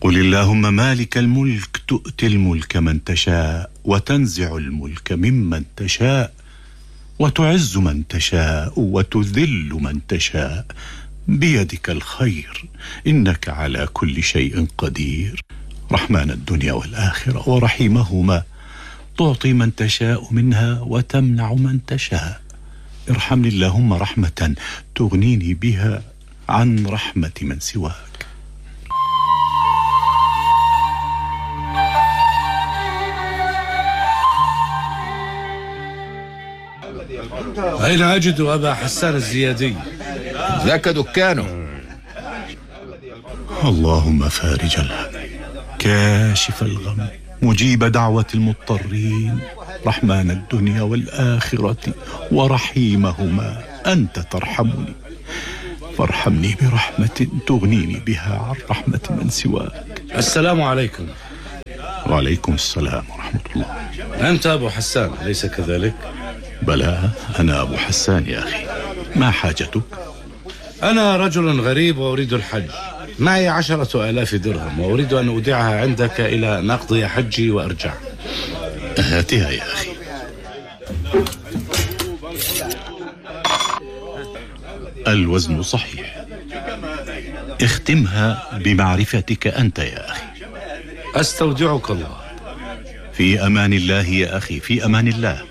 قل اللهم مالك الملك تؤتي الملك من تشاء وتنزع الملك ممن تشاء وتعز من تشاء وتذل من تشاء بيدك الخير إنك على كل شيء قدير. رحمن الدنيا والآخرة ورحيمهما، تعطي من تشاء منها وتمنع من تشاء. ارحمني اللهم رحمة تغنيني بها عن رحمة من سواك. أين أجد أبا حسان الزيادي؟ ذاك دكانه. اللهم فارج الهم، كاشف الغم، مجيب دعوة المضطرين، رحمن الدنيا والآخرة ورحيمهما، أنت ترحمني فارحمني برحمة تغنيني بها عن رحمة من سواك. السلام عليكم. وعليكم السلام ورحمة الله. أنت أبو حسان أليس كذلك؟ بلى، أنا أبو حسان يا أخي، ما حاجتك؟ أنا رجل غريب وأريد الحج، معي 10,000 درهم وأريد أن أودعها عندك إلى نقضي حجي وأرجع. هاتها يا أخي. الوزن صحيح، اختمها بمعرفتك أنت يا أخي. أستودعك الله. في أمان الله يا أخي، في أمان الله.